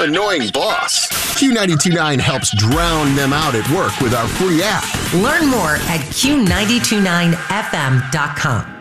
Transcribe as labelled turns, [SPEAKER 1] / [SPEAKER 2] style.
[SPEAKER 1] annoying boss. Q929 helps drown them out at work with our free app.
[SPEAKER 2] Learn more at Q929FM.com.